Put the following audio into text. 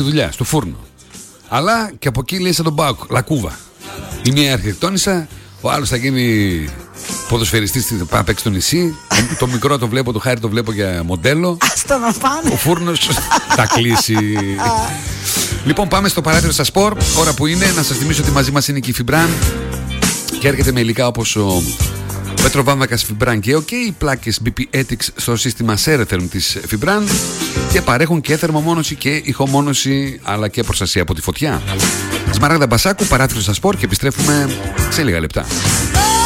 δουλειά, στο φούρνο. Αλλά και από εκεί λέει σαν τον Πάοκ, λακκούβα. Η μία αρχιτεκτόνισσα, ο άλλος θα γίνει ποδοσφαιριστής, θα πάει να παίξει στο νησί. Το μικρό το βλέπω, το Χάρη το βλέπω για μοντέλο. Άστα να πάνε. Ο φούρνος θα κλείσει. Λοιπόν, πάμε στο παράθυρο στα σπορ. Ώρα που είναι, να σας θυμίσω ότι μαζί μας είναι και η Φιμπράν και έρχεται με υλικά όπως ο Πετροβάμβακας Φιμπράν και οι πλάκες BP Ethics στο σύστημα Seretherm της Φιμπράν και παρέχουν και θερμομόνωση και ηχομόνωση αλλά και προστασία από τη φωτιά. Σμαράγδα Μπασάκου, παράθυρο στα σπορ και επιστρέφουμε σε λίγα λεπτά.